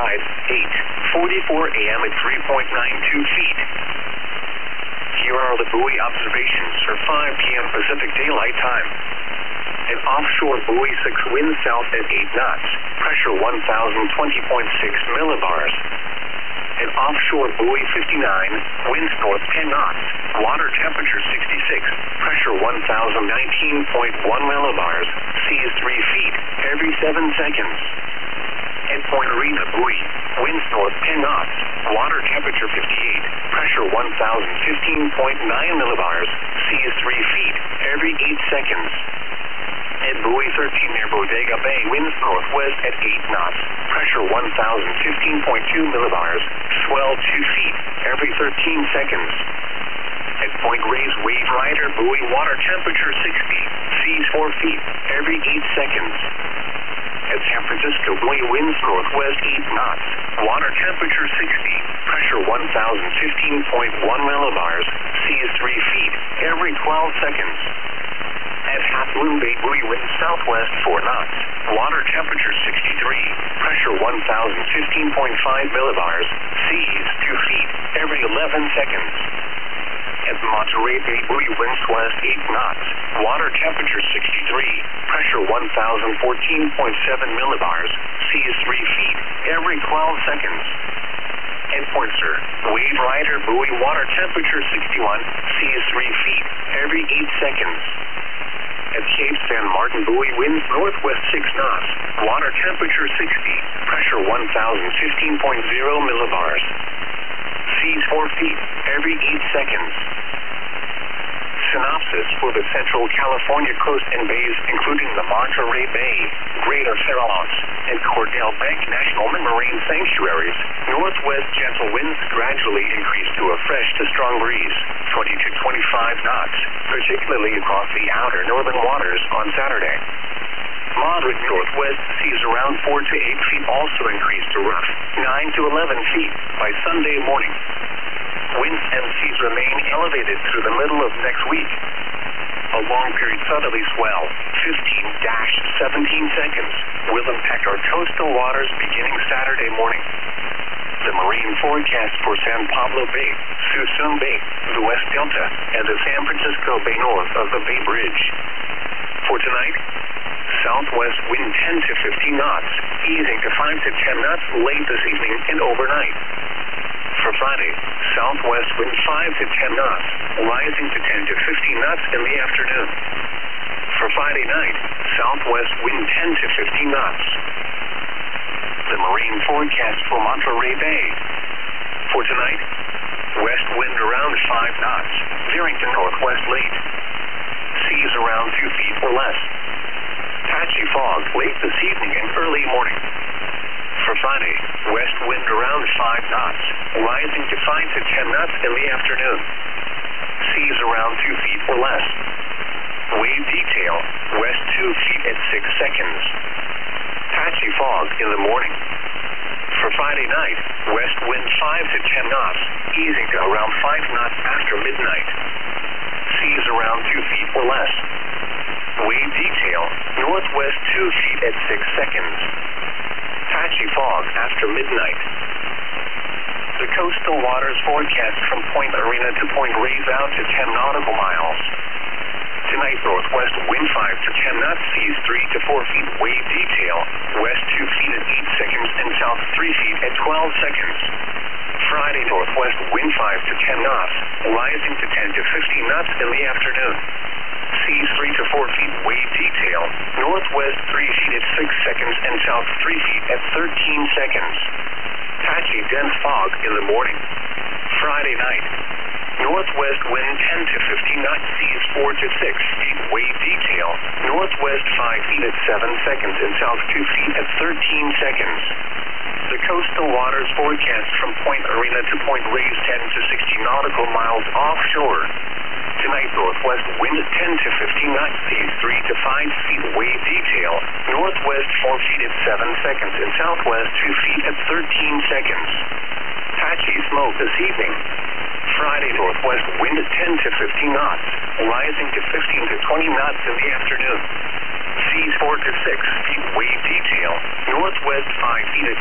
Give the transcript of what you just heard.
tide, 8:44 a.m. at 3.92 feet. Here are the buoy observations for 5 p.m. Pacific Daylight Time. An offshore buoy 6 wind south at 8 knots, pressure 1020.6 millibars. An offshore buoy 59, winds north 10 knots, water temperature 66, pressure 1019.1 millibars, seas 3 feet every 7 seconds. At Point Arena buoy, winds north 10 knots, water temperature 58, pressure 1015.9 millibars, seas 3 feet every 8 seconds. At buoy 13 near Bodega Bay, winds northwest at 8 knots, pressure 1015.2 millibars, swell 2 feet every 13 seconds. At Point Reyes Wave Rider buoy, water temperature 60, seas 4 feet every 8 seconds. At San Francisco buoy, winds northwest 8 knots, water temperature 60, pressure 1015.1 millibars, seas 3 feet every 12 seconds. At Half Moon Bay buoy, winds southwest 4 knots, water temperature 63, pressure 1015.5 millibars, seas 2 feet every 11 seconds. At Monterey Bay buoy, winds west 8 knots, water temperature 63, pressure 1014.7 millibars, seas 3 feet every 12 seconds. At Point Sur, Wave Rider buoy, water temperature 61, seas 3 feet every 8 seconds. At Cape San Martin buoy, winds northwest 6 knots, water temperature 60, pressure 1015.0 millibars, seas 4 feet every 8 seconds. Synopsis for the Central California coast and bays, including the Monterey Bay, Greater Farallones, and Cordell Bank National Marine Sanctuaries. Northwest gentle winds gradually increase to a fresh to strong breeze, 20 to 25 knots, particularly across the outer northern waters on Saturday. Moderate northwest seas around 4 to 8 feet also increase to rough 9 to 11 feet by Sunday morning. Winds and seas remain elevated through the middle of next week. A long period southerly swell, 15-17 seconds, will impact our coastal waters beginning Saturday morning. The marine forecast for San Pablo Bay, Suisun Bay, the West Delta, and the San Francisco Bay north of the Bay Bridge. For tonight, southwest wind 10 to 15 knots, easing to 5 to 10 knots late this evening and overnight. For Friday, southwest wind 5 to 10 knots, rising to 10 to 15 knots in the afternoon. For Friday night, southwest wind 10 to 15 knots. The marine forecast for Monterey Bay. For tonight, west wind around 5 knots, veering to northwest late. Seas around 2 feet or less. Patchy fog late this evening and early morning. For Friday, west wind around 5 knots, rising to 5 to 10 knots in the afternoon. Seas around 2 feet or less. Wave detail, west 2 feet at 6 seconds. Patchy fog in the morning. For Friday night, west wind 5 to 10 knots, easing to around 5 knots after midnight. Seas around 2 feet or less. Wave detail, northwest 2 feet at 6 seconds. Patchy fog after midnight. The coastal waters forecast from Point Arena to Point Reyes out to 10 nautical miles. Tonight, northwest wind 5 to 10 knots, seas 3 to 4 feet, wave detail, west 2 feet at 8 seconds, and south 3 feet at 12 seconds. Friday, northwest wind 5 to 10 knots, rising to 10 to 15 knots in the afternoon. Seas 3 to 4 feet, wave detail, northwest 3 feet at 6 seconds, and south 3 feet at 13 seconds. Patchy dense fog in the morning. Friday night, northwest wind 10 to 15 knots, seas 4 to 6 feet, wave detail, northwest 5 feet at 7 seconds, and south 2 feet at 13 seconds. The coastal waters forecast from Point Arena to Point Reyes 10 to 60 nautical miles offshore. Tonight, northwest wind 10 to 15 knots, seas 3 to 5 feet, wave detail, northwest 4 feet at 7 seconds, and southwest 2 feet at 13 seconds. Patchy smoke this evening. Friday, northwest wind 10 to 15 knots, rising to 15 to 20 knots in the afternoon. Seas 4 to 6 feet, wave detail, northwest 5 feet at